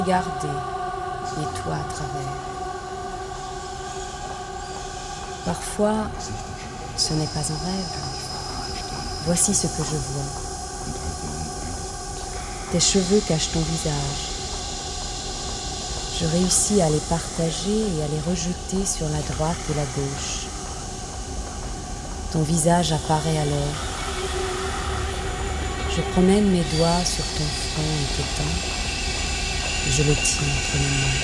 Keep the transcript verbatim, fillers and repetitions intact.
Regardez, et toi à travers. Parfois, ce n'est pas un rêve. Voici ce que je vois. Tes cheveux cachent ton visage. Je réussis à les partager et à les rejeter sur la droite et la gauche. Ton visage apparaît alors. Je promène mes doigts sur ton front et tes tempes, et je les tiens entre mes mains.